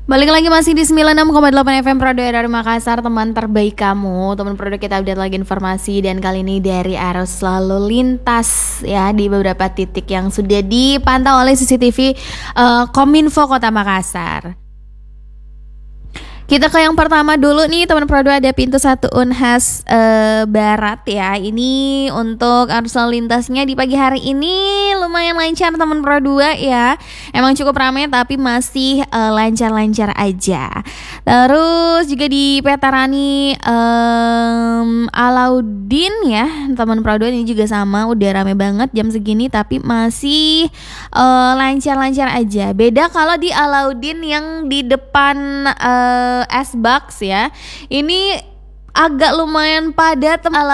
Balik lagi masih di 96,8 FM Pro dari Makassar, teman terbaik kamu. Teman produk kita update lagi informasi, dan kali ini dari arus lalu lintas ya, di beberapa titik yang sudah dipantau oleh CCTV Kominfo Kota Makassar. Kita ke yang pertama dulu nih teman Pro 2, ada pintu 1 Unhas Barat ya. Ini untuk arus lalu lintasnya di pagi hari ini lumayan lancar teman Pro 2 ya. Emang cukup ramai tapi masih lancar-lancar aja. Terus juga di Petarani Alauddin ya teman Pro 2, ini juga sama, udah rame banget jam segini tapi masih lancar-lancar aja. Beda kalau di Alauddin yang di depan S-Box ya, ini agak lumayan padat